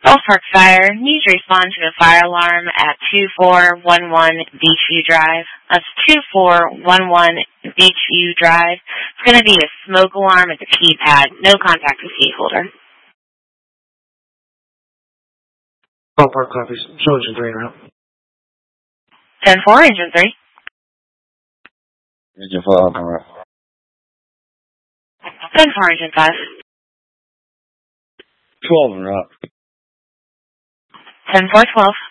Gulf Park Fire needs to respond to a fire alarm at 2411 Beachview Drive. That's 2411 Beachview Drive. It's going to be a smoke alarm at the keypad. No contact with key holder. Gulf Park copies. Show engine 3 en route. 10-4, engine 3. Engine 5 en route. 10-4, engine 5. 12 en route. 10-4, 12.